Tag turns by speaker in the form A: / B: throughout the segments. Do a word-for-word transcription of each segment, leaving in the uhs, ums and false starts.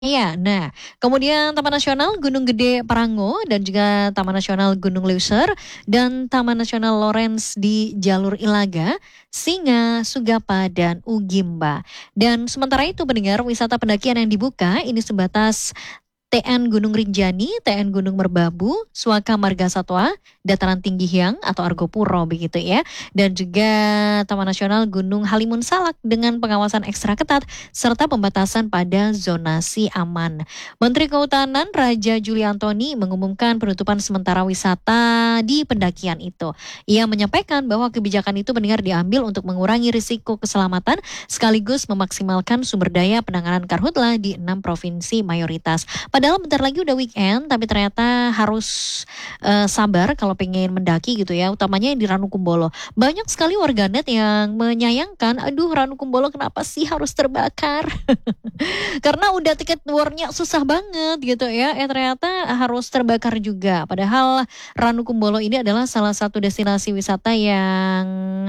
A: Iya, nah kemudian Taman Nasional Gunung Gede Parango dan juga Taman Nasional Gunung Leuser dan Taman Nasional Lorens di jalur Ilaga, Singa, Sugapa, dan Ugimba. Dan sementara itu pendengar wisata pendakian yang dibuka ini sebatas T N Gunung Rinjani, T N Gunung Merbabu, Suaka Marga Satwa, Dataran Tinggi Hyang atau Argopuro begitu ya. Dan juga Taman Nasional Gunung Halimun Salak dengan pengawasan ekstra ketat serta pembatasan pada zonasi aman. Menteri Kehutanan Raja Juli Antoni mengumumkan penutupan sementara wisata di pendakian itu. Ia menyampaikan bahwa kebijakan itu mendengar diambil untuk mengurangi risiko keselamatan sekaligus memaksimalkan sumber daya penanganan karhutla di enam provinsi mayoritas. Padahal bentar lagi udah weekend, tapi ternyata harus uh, sabar kalau pengen mendaki gitu ya, utamanya yang di Ranukumbolo. Banyak sekali warganet yang menyayangkan, aduh Ranukumbolo kenapa sih harus terbakar? Karena udah tiket warnya susah banget gitu ya, eh ternyata harus terbakar juga. Padahal Ranukumbolo ini adalah salah satu destinasi wisata yang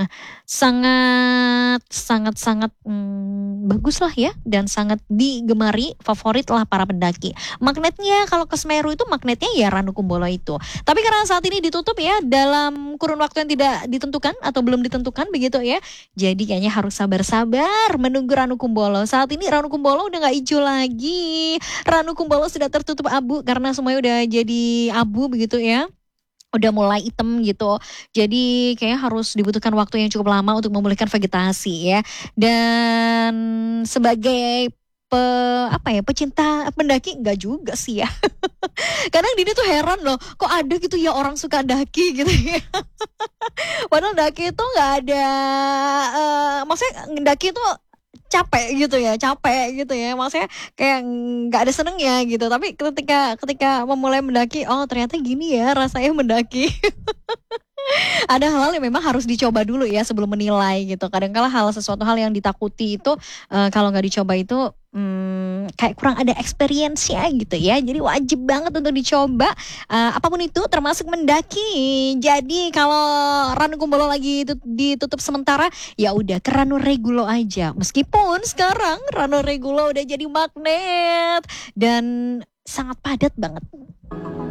A: sangat sangat sangat hmm, bagus lah ya dan sangat digemari, favorit lah para pendaki. Magnetnya kalau ke Semeru itu magnetnya ya Ranukumbolo itu. Tapi karena saat ini ditutup ya dalam kurun waktu yang tidak ditentukan atau belum ditentukan begitu ya. Jadi kayaknya harus sabar-sabar menunggu Ranukumbolo. Saat ini Ranukumbolo udah nggak hijau lagi. Ranukumbolo sudah tertutup abu karena semuanya udah jadi abu begitu ya. Udah mulai hitam gitu. Jadi kayaknya harus dibutuhkan waktu yang cukup lama untuk memulihkan vegetasi ya. Dan sebagai pe, apa ya pecinta pendaki enggak juga sih ya. Kadang Dini tuh heran loh, kok ada gitu ya orang suka daki gitu ya. Padahal daki itu nggak ada, uh, maksudnya daki itu capek gitu ya, capek gitu ya. Maksudnya kayak nggak ada senengnya gitu. Tapi ketika ketika memulai mendaki, oh ternyata gini ya rasanya mendaki. Ada hal-hal yang memang harus dicoba dulu ya sebelum menilai gitu. Kadang-kala hal sesuatu hal yang ditakuti itu uh, kalau nggak dicoba itu hmm, kayak kurang ada experience-nya gitu ya. Jadi wajib banget untuk dicoba uh, apapun itu termasuk mendaki. Jadi kalau Ranukumbolo lagi ditutup sementara ya udah ke Ranuregulo aja. Meskipun sekarang Ranuregulo udah jadi magnet dan sangat padat banget.